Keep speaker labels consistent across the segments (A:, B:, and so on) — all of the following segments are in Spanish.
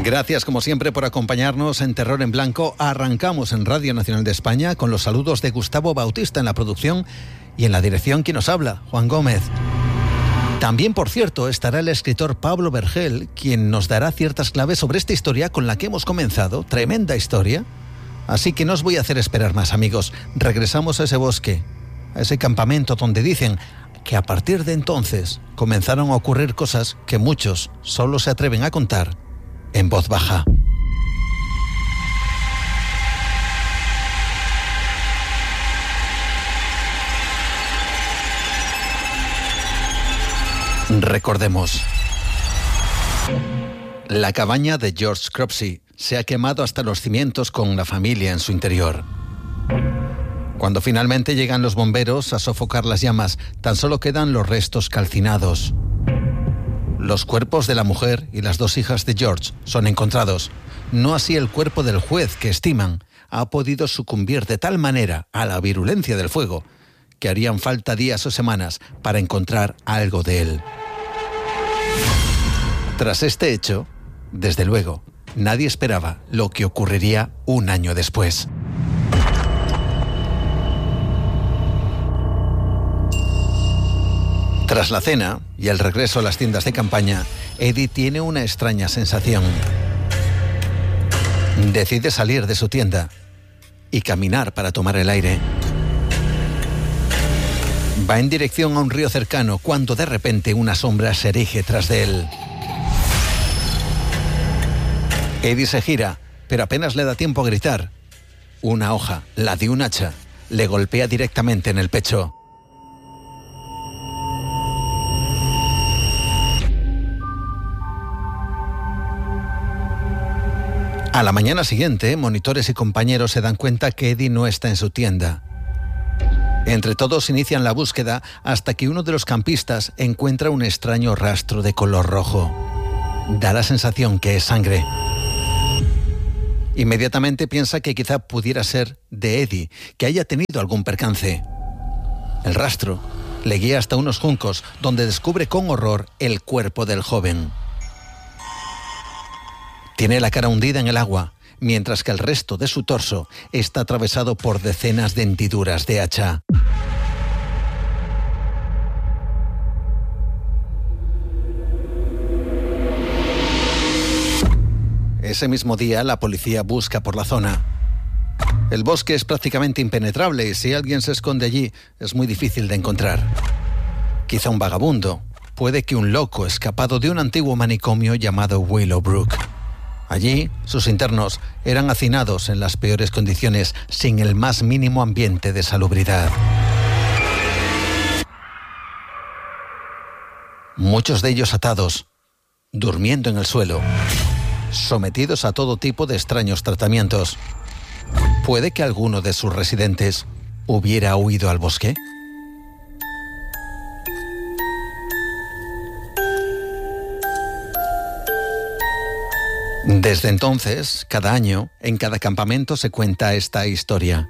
A: Gracias, como siempre, por acompañarnos en Terror en Blanco. Arrancamos en Radio Nacional de España con los saludos de Gustavo Bautista en la producción y en la dirección quien nos habla, Juan Gómez. También, por cierto, estará el escritor Pablo Vergel, quien nos dará ciertas claves sobre esta historia con la que hemos comenzado. Tremenda historia. Así que no os voy a hacer esperar más, amigos. Regresamos a ese bosque, a ese campamento donde dicen que a partir de entonces comenzaron a ocurrir cosas que muchos solo se atreven a contar en voz baja. Recordemos. La cabaña de George Cropsey se ha quemado hasta los cimientos con la familia en su interior. Cuando finalmente llegan los bomberos a sofocar las llamas, tan solo quedan los restos calcinados. Los cuerpos de la mujer y las dos hijas de George son encontrados. No así el cuerpo del juez, que estiman ha podido sucumbir de tal manera a la virulencia del fuego que harían falta días o semanas para encontrar algo de él. Tras este hecho, desde luego, nadie esperaba lo que ocurriría un año después. Tras la cena y el regreso a las tiendas de campaña, Eddie tiene una extraña sensación. Decide salir de su tienda y caminar para tomar el aire. Va en dirección a un río cercano cuando de repente una sombra se erige tras de él. Eddie se gira, pero apenas le da tiempo a gritar. Una hoja, la de un hacha, le golpea directamente en el pecho. A la mañana siguiente, monitores y compañeros se dan cuenta que Eddie no está en su tienda. Entre todos inician la búsqueda hasta que uno de los campistas encuentra un extraño rastro de color rojo. Da la sensación que es sangre. Inmediatamente piensa que quizá pudiera ser de Eddie, que haya tenido algún percance. El rastro le guía hasta unos juncos, donde descubre con horror el cuerpo del joven. Tiene la cara hundida en el agua, mientras que el resto de su torso está atravesado por decenas de hendiduras de hacha. Ese mismo día, la policía busca por la zona. El bosque es prácticamente impenetrable y si alguien se esconde allí, es muy difícil de encontrar. Quizá un vagabundo, puede que un loco escapado de un antiguo manicomio llamado Willowbrook. Allí, sus internos eran hacinados en las peores condiciones, sin el más mínimo ambiente de salubridad. Muchos de ellos atados, durmiendo en el suelo, sometidos a todo tipo de extraños tratamientos. ¿Puede que alguno de sus residentes hubiera huido al bosque? Desde entonces, cada año, en cada campamento se cuenta esta historia.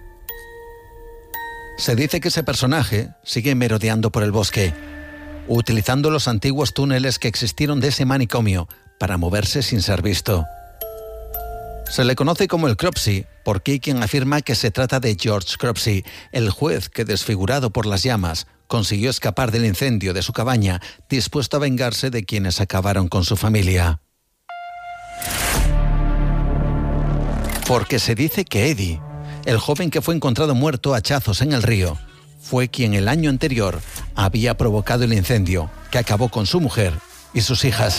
A: Se dice que ese personaje sigue merodeando por el bosque, utilizando los antiguos túneles que existieron de ese manicomio para moverse sin ser visto. Se le conoce como el Cropsey, porque hay quien afirma que se trata de George Cropsey, el juez que, desfigurado por las llamas, consiguió escapar del incendio de su cabaña, dispuesto a vengarse de quienes acabaron con su familia. Porque se dice que Eddie, el joven que fue encontrado muerto a hachazos en el río, fue quien el año anterior había provocado el incendio que acabó con su mujer y sus hijas.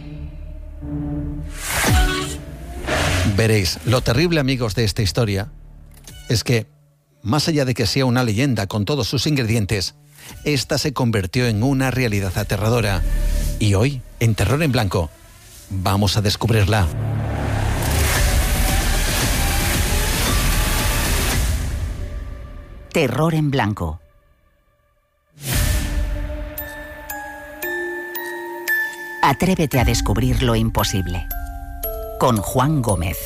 A: Veréis, lo terrible, amigos, de esta historia es que, más allá de que sea una leyenda con todos sus ingredientes, esta se convirtió en una realidad aterradora. Y hoy, en Terror en Blanco, vamos a descubrirla.
B: Terror en Blanco. Atrévete a descubrir lo imposible. Con Juan Gómez.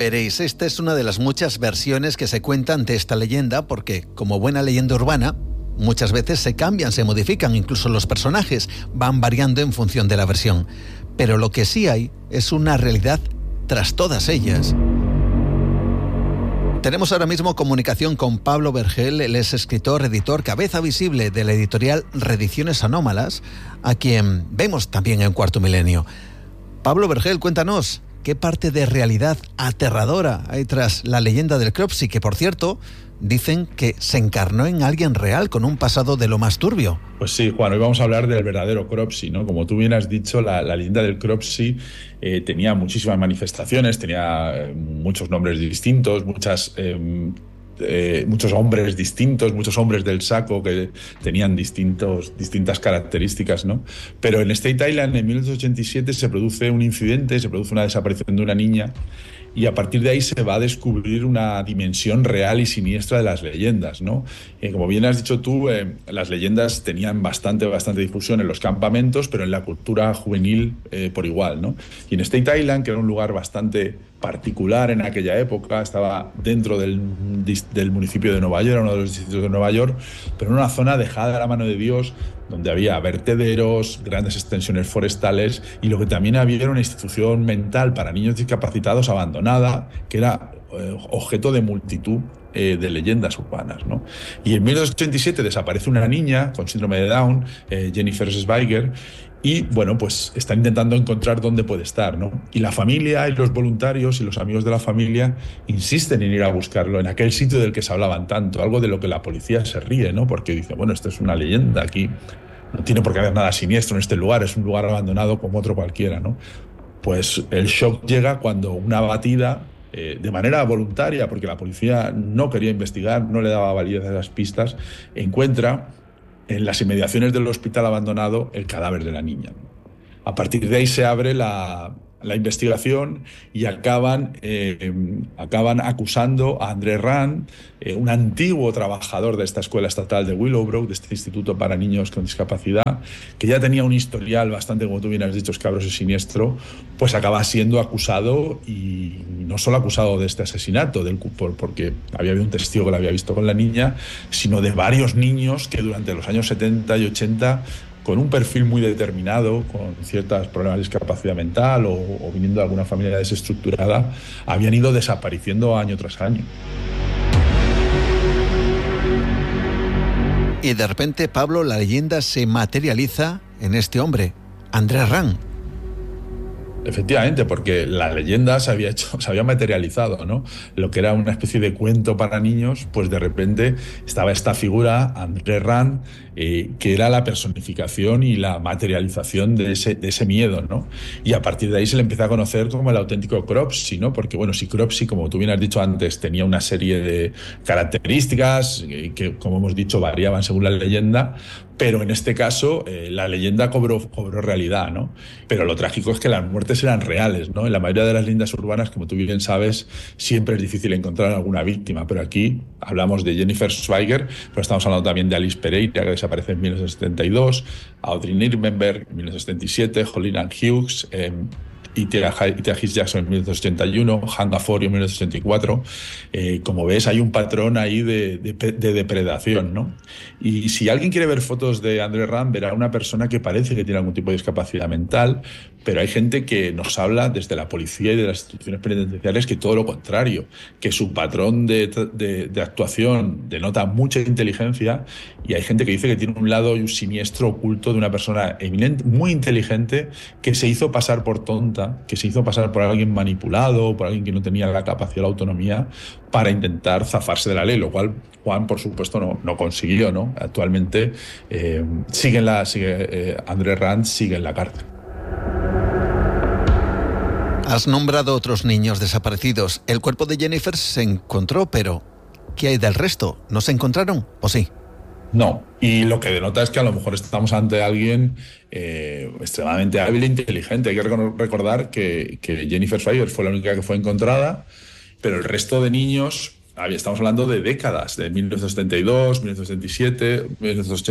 A: Veréis, esta es una de las muchas versiones que se cuentan de esta leyenda, porque como buena leyenda urbana, muchas veces se cambian, se modifican, incluso los personajes van variando en función de la versión. Pero lo que sí hay es una realidad tras todas ellas. Tenemos ahora mismo comunicación con Pablo Vergel, él es escritor, editor, cabeza visible de la editorial Reediciones Anómalas, a quien vemos también en Cuarto Milenio. Pablo Vergel, cuéntanos, ¿qué parte de realidad aterradora hay tras la leyenda del Cropsey, que por cierto dicen que se encarnó en alguien real con un pasado de lo más turbio?
C: Pues sí, Juan, hoy vamos a hablar del verdadero Cropsey, ¿no? Como tú bien has dicho, la leyenda del Cropsey tenía muchísimas manifestaciones, tenía muchos nombres distintos, muchos hombres distintos, muchos hombres del saco que tenían distintas características, ¿no? Pero en State Island, en 1987, se produce un incidente, se produce una desaparición de una niña, y a partir de ahí se va a descubrir una dimensión real y siniestra de las leyendas, ¿no? Como bien has dicho tú, las leyendas tenían bastante difusión en los campamentos, pero en la cultura juvenil por igual, ¿no? Y en State Island, que era un lugar bastante particular en aquella época, estaba dentro del municipio de Nueva York, uno de los distritos de Nueva York, pero en una zona dejada a la mano de Dios, donde había vertederos, grandes extensiones forestales, y lo que también había era una institución mental para niños discapacitados abandonada, que era objeto de multitud de leyendas urbanas, ¿no? Y en 1987 desaparece una niña con síndrome de Down, Jennifer Schweiger, y bueno, pues están intentando encontrar dónde puede estar, ¿no? Y la familia y los voluntarios y los amigos de la familia insisten en ir a buscarlo en aquel sitio del que se hablaban tanto, algo de lo que la policía se ríe, ¿no? Porque dice, bueno, esto es una leyenda, aquí no tiene por qué haber nada siniestro en este lugar, es un lugar abandonado como otro cualquiera, ¿no? Pues el shock llega cuando una abatida, de manera voluntaria, porque la policía no quería investigar, no le daba validez a las pistas, encuentra en las inmediaciones del hospital abandonado el cadáver de la niña. A partir de ahí se abre la investigación y acaban acusando a André Rand, un antiguo trabajador de esta escuela estatal de Willowbrook, de este instituto para niños con discapacidad, que ya tenía un historial bastante, como tú bien has dicho, escabroso y siniestro, pues acaba siendo acusado, y no solo acusado de este asesinato, porque había habido un testigo que lo había visto con la niña, sino de varios niños que durante los años 70 y 80, con un perfil muy determinado, con ciertos problemas de discapacidad mental o viniendo de alguna familia desestructurada, habían ido desapareciendo año tras año.
A: Y de repente, Pablo, la leyenda se materializa en este hombre, André Rand.
C: Efectivamente, porque la leyenda se había materializado, ¿no? Lo que era una especie de cuento para niños, pues de repente estaba esta figura, André Rand, que era la personificación y la materialización de ese miedo, ¿no? Y a partir de ahí se le empieza a conocer como el auténtico Cropsey, ¿no? Porque, bueno, si Cropsey, como tú bien has dicho antes, tenía una serie de características que, como hemos dicho, variaban según la leyenda, pero en este caso la leyenda cobró realidad, ¿no? Pero lo trágico es que las muertes eran reales, ¿no? En la mayoría de las leyendas urbanas, como tú bien sabes, siempre es difícil encontrar alguna víctima, pero aquí hablamos de Jennifer Schweiger, pero estamos hablando también de Alice Pereira, que desaparece en 1972, Audrey Nirmenberg en 1977, Holly Ann Hughes, y Tia Jackson en 1981, Hanga Forio en 1984. Como ves, hay un patrón ahí de depredación, ¿no? Y si alguien quiere ver fotos de André Rand, verá una persona que parece que tiene algún tipo de discapacidad mental, pero hay gente que nos habla desde la policía y de las instituciones penitenciarias que todo lo contrario, que su patrón de actuación denota mucha inteligencia, y hay gente que dice que tiene un lado siniestro oculto de una persona eminente, muy inteligente, que se hizo pasar por tonta, que se hizo pasar por alguien manipulado, por alguien que no tenía la capacidad o la autonomía para intentar zafarse de la ley, lo cual Juan, por supuesto, no consiguió, ¿no? Actualmente André Rand sigue en la cárcel.
A: Has nombrado otros niños desaparecidos. El cuerpo de Jennifer se encontró, pero ¿qué hay del resto? ¿No se encontraron o sí?
C: No, y lo que denota es que a lo mejor estamos ante alguien extremadamente hábil e inteligente. Hay que recordar que Jennifer Schweiger fue la única que fue encontrada, pero el resto de niños, estamos hablando de décadas, de 1972, 1977,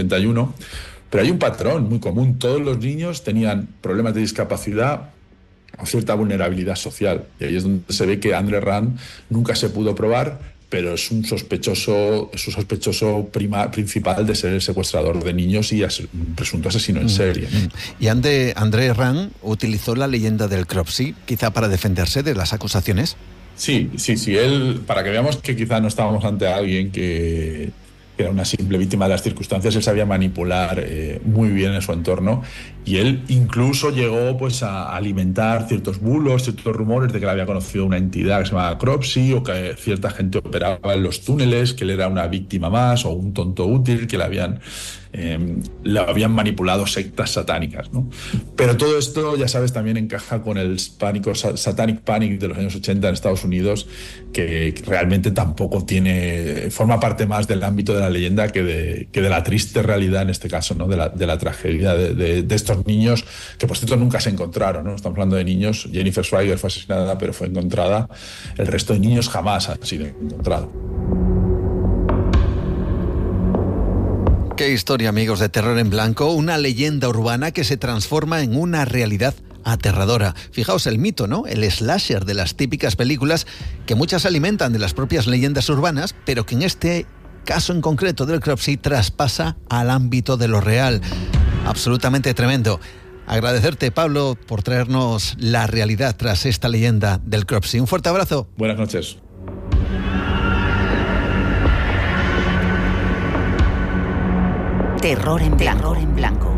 C: 1981, pero hay un patrón muy común. Todos los niños tenían problemas de discapacidad cierta vulnerabilidad social. Y ahí es donde se ve que André Rand nunca se pudo probar, pero es un sospechoso principal de ser el secuestrador de niños y un presunto asesino en serie.
A: Y André Rand utilizó la leyenda del Cropsey, quizá para defenderse de las acusaciones.
C: Sí. Él, para que veamos que quizá no estábamos ante alguien que era una simple víctima de las circunstancias, él sabía manipular muy bien en su entorno, y él incluso llegó pues a alimentar ciertos bulos, ciertos rumores de que él había conocido una entidad que se llamaba Cropsey, o que cierta gente operaba en los túneles, que él era una víctima más o un tonto útil, que le habían manipulado sectas satánicas, ¿no? Pero todo esto, ya sabes, también encaja con el Satanic Panic de los años 80 en Estados Unidos, que realmente tampoco forma parte más del ámbito de la leyenda que de la triste realidad, en este caso, ¿no? de la tragedia de estos niños, que por cierto nunca se encontraron, ¿no? Estamos hablando de niños. Jennifer Schweiger fue asesinada, pero fue encontrada. El resto de niños jamás han sido encontrados.
A: Qué historia, amigos, de Terror en Blanco, una leyenda urbana que se transforma en una realidad aterradora. Fijaos el mito, ¿no? El slasher de las típicas películas, que muchas alimentan de las propias leyendas urbanas, pero que en este caso en concreto del Cropsey traspasa al ámbito de lo real. Absolutamente tremendo. Agradecerte, Pablo, por traernos la realidad tras esta leyenda del Cropsey. Un fuerte abrazo.
C: Buenas noches.
B: Terror en blanco.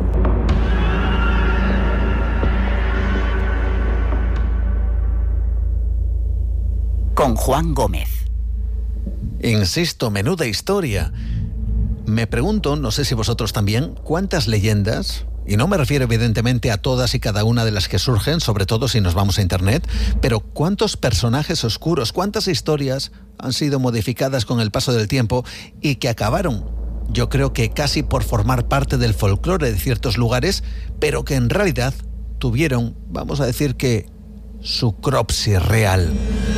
B: Con Juan Gómez.
A: Insisto, menuda historia. Me pregunto, no sé si vosotros también, cuántas leyendas, y no me refiero evidentemente a todas y cada una de las que surgen, sobre todo si nos vamos a internet, pero cuántos personajes oscuros, cuántas historias han sido modificadas con el paso del tiempo y que acabaron, yo creo que casi por formar parte del folclore de ciertos lugares, pero que en realidad tuvieron, vamos a decir que, su Cropsey real.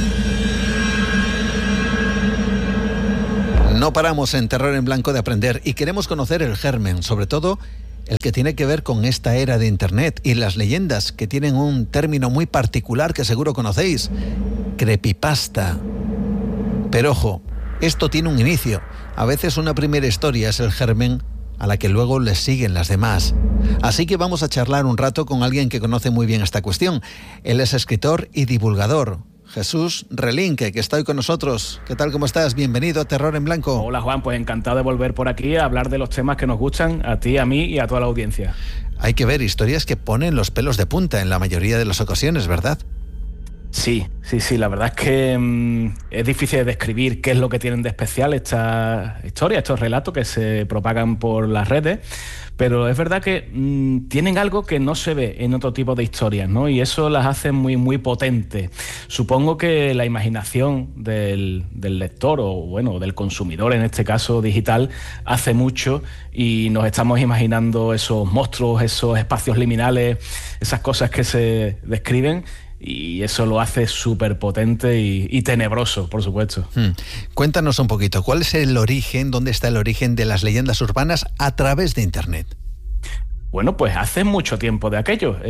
A: No paramos en Terror en Blanco de aprender y queremos conocer el germen, sobre todo el que tiene que ver con esta era de Internet y las leyendas, que tienen un término muy particular que seguro conocéis: creepypasta. Pero ojo, esto tiene un inicio. A veces una primera historia es el germen a la que luego le siguen las demás. Así que vamos a charlar un rato con alguien que conoce muy bien esta cuestión. Él es escritor y divulgador, Jesús Relinque, que está hoy con nosotros. ¿Qué tal, cómo estás? Bienvenido a Terror en Blanco.
D: Hola, Juan, pues encantado de volver por aquí a hablar de los temas que nos gustan a ti, a mí y a toda la audiencia.
A: Hay que ver historias que ponen los pelos de punta en la mayoría de las ocasiones, ¿verdad?
D: Sí, la verdad es que es difícil de describir qué es lo que tienen de especial estas historias, estos relatos que se propagan por las redes, pero es verdad que tienen algo que no se ve en otro tipo de historias, ¿no? Y eso las hace muy, muy potentes. Supongo que la imaginación del lector, o bueno, del consumidor, en este caso digital, hace mucho, y nos estamos imaginando esos monstruos, esos espacios liminales, esas cosas que se describen, y eso lo hace súper potente y tenebroso, por supuesto.
A: Cuéntanos un poquito, ¿cuál es el origen, dónde está el origen de las leyendas urbanas a través de Internet?
D: Bueno, pues hace mucho tiempo de aquello.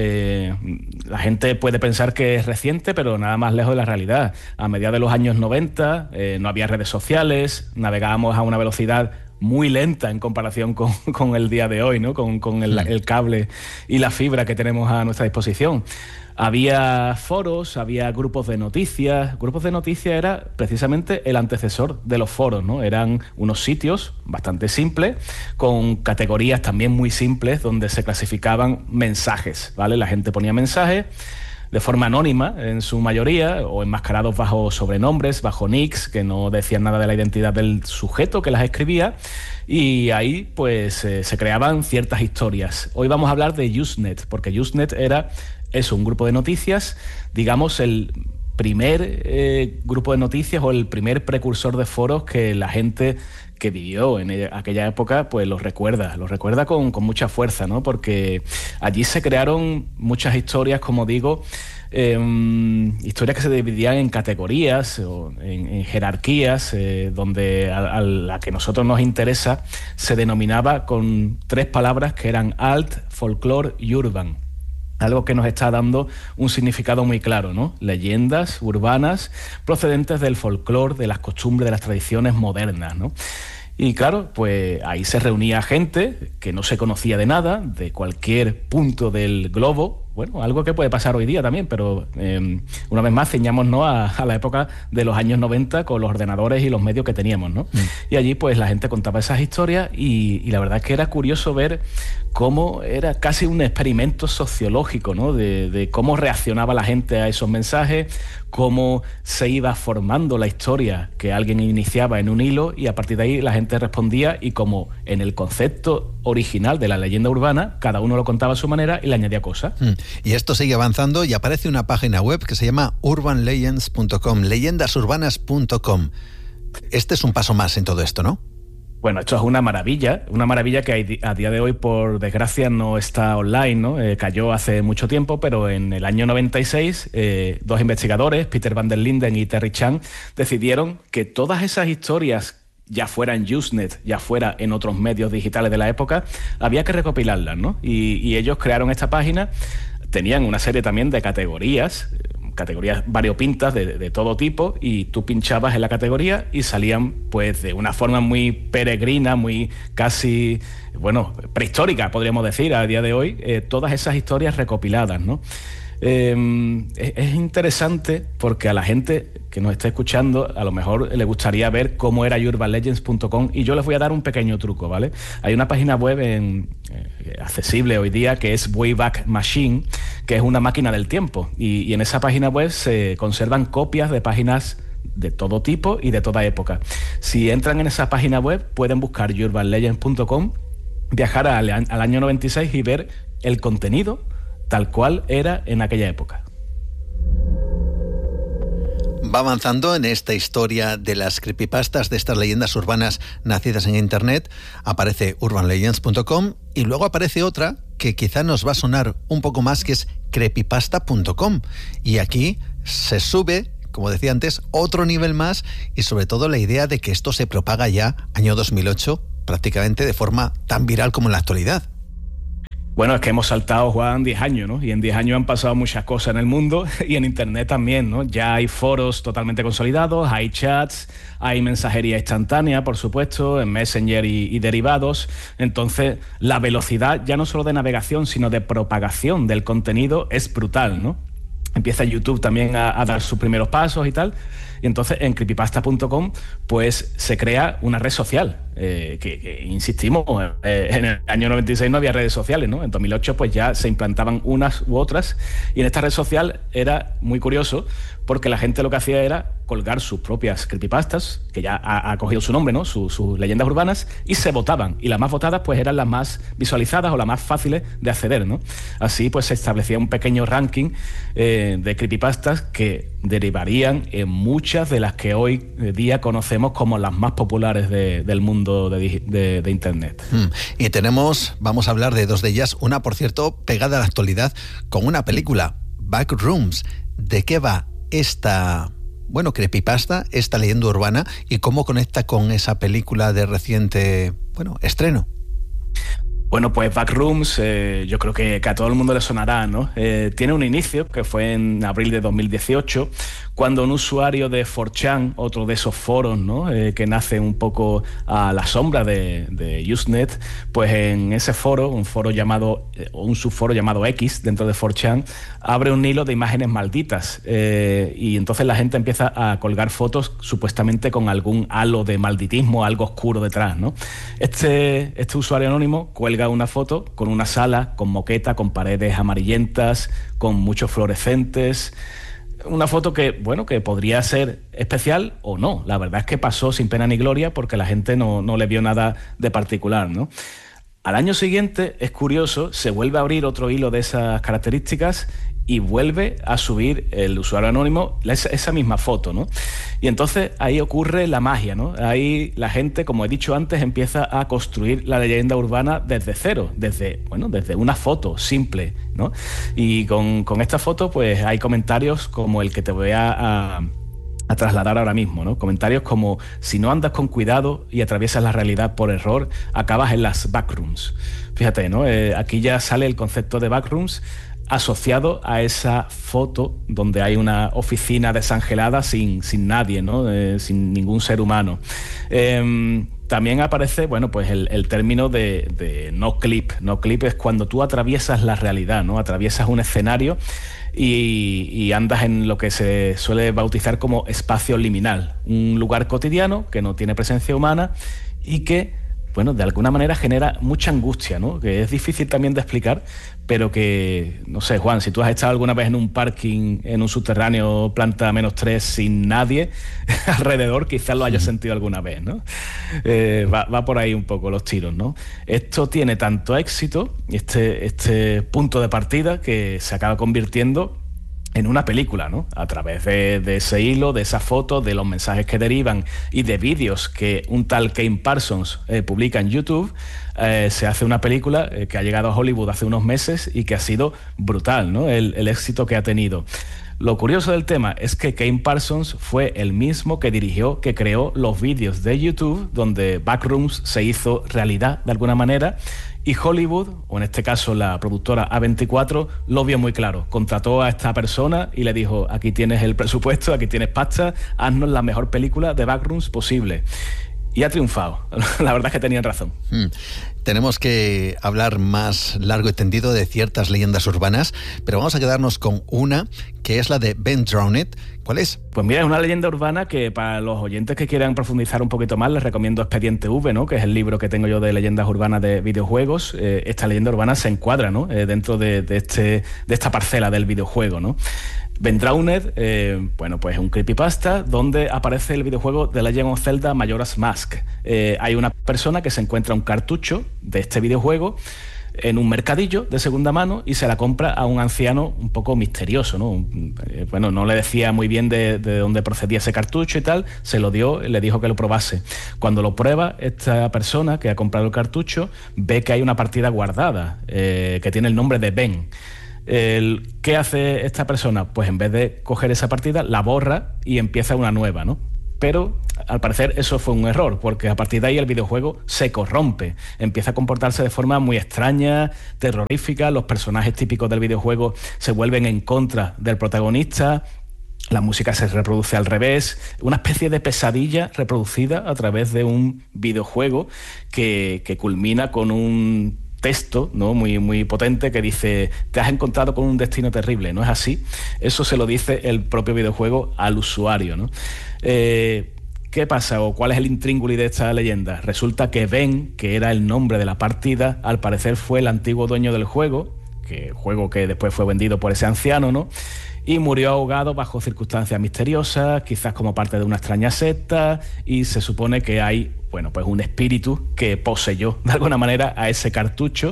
D: La gente puede pensar que es reciente, pero nada más lejos de la realidad. A mediados de los años 90 no había redes sociales, navegábamos a una velocidad muy lenta en comparación con el día de hoy, ¿no? Con el cable y la fibra que tenemos a nuestra disposición. Había foros, había grupos de noticias. Grupos de noticias era precisamente el antecesor de los foros, ¿no? Eran unos sitios bastante simples, con categorías también muy simples, donde se clasificaban mensajes, ¿vale? La gente ponía mensajes de forma anónima, en su mayoría, o enmascarados bajo sobrenombres, bajo nicks, que no decían nada de la identidad del sujeto que las escribía, y ahí pues se creaban ciertas historias. Hoy vamos a hablar de Usenet, porque Usenet era eso, un grupo de noticias, digamos el primer grupo de noticias o el primer precursor de foros que la gente que vivió en aquella época pues los recuerda con mucha fuerza, ¿no? Porque allí se crearon muchas historias, como digo, historias que se dividían en categorías o en jerarquías, donde a la que nosotros nos interesa se denominaba con 3 palabras que eran alt, folklore y urban. algo que nos está dando un significado muy claro, ¿no? Leyendas urbanas procedentes del folclore, de las costumbres, de las tradiciones modernas, ¿no? Y claro, pues ahí se reunía gente que no se conocía de nada, de cualquier punto del globo. Bueno, algo que puede pasar hoy día también, pero una vez más ceñámonos a la época de los años 90 con los ordenadores y los medios que teníamos, ¿no? Y allí pues la gente contaba esas historias y la verdad es que era curioso ver cómo era casi un experimento sociológico, ¿no? De cómo reaccionaba la gente a esos mensajes, cómo se iba formando la historia que alguien iniciaba en un hilo y a partir de ahí la gente respondía y como en el concepto original de la leyenda urbana, cada uno lo contaba a su manera y le añadía cosas.
A: Y esto sigue avanzando y aparece una página web que se llama urbanlegends.com, leyendasurbanas.com. Este es un paso más en todo esto, ¿no?
D: Bueno, esto es una maravilla que a día de hoy, por desgracia, no está online, ¿no? Cayó hace mucho tiempo, pero en el año 96, dos investigadores, Peter van der Linden y Terry Chan, decidieron que todas esas historias, ya fuera en Usenet, ya fuera en otros medios digitales de la época, había que recopilarlas, ¿no? Y ellos crearon esta página. Tenían una serie también de categorías variopintas de todo tipo, y tú pinchabas en la categoría y salían pues de una forma muy peregrina, muy casi, bueno, prehistórica, podríamos decir, a día de hoy, todas esas historias recopiladas, ¿no? Es interesante porque a la gente que nos está escuchando a lo mejor le gustaría ver cómo era urbanlegends.com y yo les voy a dar un pequeño truco, ¿vale? Hay una página web accesible hoy día que es Wayback Machine, que es una máquina del tiempo y en esa página web se conservan copias de páginas de todo tipo y de toda época. Si entran en esa página web pueden buscar urbanlegends.com, viajar al año 96 y ver el contenido tal cual era en aquella época.
A: Va avanzando en esta historia de las creepypastas, de estas leyendas urbanas nacidas en Internet. Aparece urbanlegends.com y luego aparece otra que quizá nos va a sonar un poco más, que es creepypasta.com. Y aquí se sube, como decía antes, otro nivel más y sobre todo la idea de que esto se propaga ya año 2008 prácticamente de forma tan viral como en la actualidad.
D: Bueno, es que hemos saltado, Juan, 10 años, ¿no? Y en 10 años han pasado muchas cosas en el mundo y en Internet también, ¿no? Ya hay foros totalmente consolidados, hay chats, hay mensajería instantánea, por supuesto, en Messenger y derivados. Entonces, la velocidad ya no solo de navegación, sino de propagación del contenido es brutal, ¿no? Empieza YouTube también a dar sus primeros pasos y tal. Y entonces en creepypasta.com pues se crea una red social que insistimos, en el año 96 no había redes sociales, ¿no? En 2008 pues ya se implantaban unas u otras y en esta red social era muy curioso porque la gente lo que hacía era colgar sus propias creepypastas, que ya ha cogido su nombre, ¿no? Sus leyendas urbanas, y se votaban. Y las más votadas pues eran las más visualizadas o las más fáciles de acceder, ¿no? Así pues se establecía un pequeño ranking de creepypastas que derivarían en muchas de las que hoy día conocemos como las más populares del mundo de Internet.
A: Y vamos a hablar de dos de ellas, una por cierto pegada a la actualidad con una película, Backrooms. ¿De qué va esta, creepypasta, esta leyenda urbana, y cómo conecta con esa película de reciente, estreno?
D: Bueno, pues Backrooms, yo creo que a todo el mundo le sonará, ¿no? Tiene un inicio que fue en abril de 2018, cuando un usuario de 4chan, otro de esos foros, ¿no? Que nace un poco a la sombra de Usenet, pues en ese foro, un subforo llamado X dentro de 4chan, abre un hilo de imágenes malditas y entonces la gente empieza a colgar fotos supuestamente con algún halo de malditismo, algo oscuro detrás, ¿no? Este usuario anónimo cuelga una foto con una sala, con moqueta, con paredes amarillentas, con muchos fluorescentes. Una foto que podría ser especial o no. La verdad es que pasó sin pena ni gloria porque la gente no le vio nada de particular, ¿no? Al año siguiente, es curioso, se vuelve a abrir otro hilo de esas características y vuelve a subir el usuario anónimo esa misma foto, ¿no? Y entonces ahí ocurre la magia, ¿no? Ahí la gente, como he dicho antes, empieza a construir la leyenda urbana desde cero, desde una foto simple, ¿no? Y con esta foto pues hay comentarios como el que te voy a trasladar ahora mismo, ¿no? Comentarios como: si no andas con cuidado y atraviesas la realidad por error, acabas en las backrooms. Fíjate, ¿no? Aquí ya sale el concepto de backrooms. asociado a esa foto donde hay una oficina desangelada sin nadie, ¿no? Sin ningún ser humano. También aparece, bueno, pues el término de no clip. No clip es cuando tú atraviesas la realidad, ¿no? Atraviesas un escenario y andas en lo que se suele bautizar como espacio liminal, un lugar cotidiano que no tiene presencia humana y que, bueno, de alguna manera genera mucha angustia, ¿no? Que es difícil también de explicar, pero que, no sé, Juan, si tú has estado alguna vez en un parking, en un subterráneo, planta -3, sin nadie alrededor, quizás lo hayas sentido alguna vez, ¿no? Va por ahí un poco los tiros, ¿no? Esto tiene tanto éxito, este punto de partida, que se acaba convirtiendo en una película, ¿no? A través de ese hilo, de esa foto, de los mensajes que derivan y de vídeos que un tal Kane Parsons publica en YouTube, se hace una película que ha llegado a Hollywood hace unos meses y que ha sido brutal, ¿no? El éxito que ha tenido. Lo curioso del tema es que Kane Parsons fue el mismo que dirigió, que creó los vídeos de YouTube donde Backrooms se hizo realidad de alguna manera, y Hollywood, o en este caso la productora A24, lo vio muy claro. Contrató a esta persona y le dijo: aquí tienes el presupuesto, aquí tienes pasta, haznos la mejor película de Backrooms posible. Y ha triunfado. La verdad es que tenían razón.
A: Tenemos que hablar más largo y tendido de ciertas leyendas urbanas, pero vamos a quedarnos con una, que es la de Ben Drowned. ¿Cuál es?
D: Pues mira, es una leyenda urbana que para los oyentes que quieran profundizar un poquito más les recomiendo Expediente V, ¿no? Que es el libro que tengo yo de leyendas urbanas de videojuegos. Esta leyenda urbana se encuadra, ¿no? Dentro de esta parcela del videojuego, ¿no? Ben Drowned, bueno, pues es un creepypasta donde aparece el videojuego The Legend of Zelda Majora's Mask. Hay una persona que se encuentra un cartucho de este videojuego en un mercadillo de segunda mano y se la compra a un anciano un poco misterioso, ¿no? Bueno, no le decía muy bien de dónde procedía ese cartucho y tal, se lo dio y le dijo que lo probase. Cuando lo prueba, esta persona que ha comprado el cartucho ve que hay una partida guardada que tiene el nombre de Ben. ¿Qué hace esta persona? Pues en vez de coger esa partida, la borra y empieza una nueva, ¿no? Pero al parecer eso fue un error, porque a partir de ahí el videojuego se corrompe, empieza a comportarse de forma muy extraña, terrorífica, los personajes típicos del videojuego se vuelven en contra del protagonista, la música se reproduce al revés, una especie de pesadilla reproducida a través de un videojuego que culmina con un texto, ¿no? muy potente, que dice: te has encontrado con un destino terrible. ¿No es así? Eso se lo dice el propio videojuego al usuario, ¿no? ¿Qué pasa o cuál es el intríngulis de esta leyenda? Resulta que Ben, que era el nombre de la partida, al parecer fue el antiguo dueño del juego que después fue vendido por ese anciano, ¿no? Y murió ahogado bajo circunstancias misteriosas, quizás como parte de una extraña secta, y se supone que hay, bueno, pues un espíritu que poseyó de alguna manera a ese cartucho,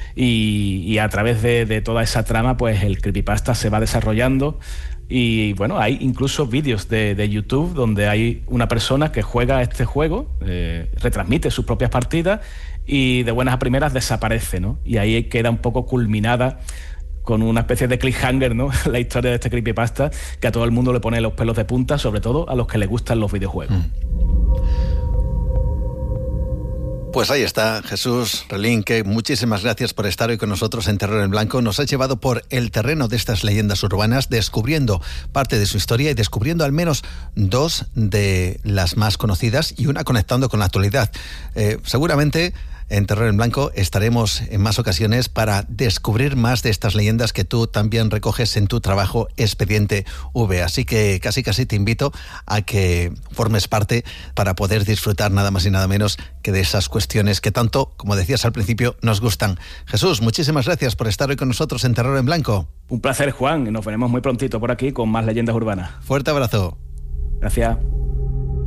D: y a través de toda esa trama, pues el creepypasta se va desarrollando. Y bueno, hay incluso vídeos de YouTube donde hay una persona que juega este juego, retransmite sus propias partidas y de buenas a primeras desaparece, ¿no? Y ahí queda un poco culminada con una especie de cliffhanger, ¿no? La historia de este creepypasta, que a todo el mundo le pone los pelos de punta, sobre todo a los que les gustan los videojuegos.
A: Pues ahí está, Jesús Relinque, muchísimas gracias por estar hoy con nosotros en Terror en Blanco. Nos has llevado por el terreno de estas leyendas urbanas, descubriendo parte de su historia y descubriendo al menos dos de las más conocidas y una conectando con la actualidad. Seguramente en Terror en Blanco estaremos en más ocasiones para descubrir más de estas leyendas que tú también recoges en tu trabajo Expediente V. Así que casi te invito a que formes parte para poder disfrutar nada más y nada menos que de esas cuestiones que tanto, como decías al principio, nos gustan. Jesús, muchísimas gracias por estar hoy con nosotros en Terror en Blanco.
D: Un placer, Juan, y nos veremos muy prontito por aquí con más leyendas urbanas.
A: Fuerte abrazo.
D: Gracias.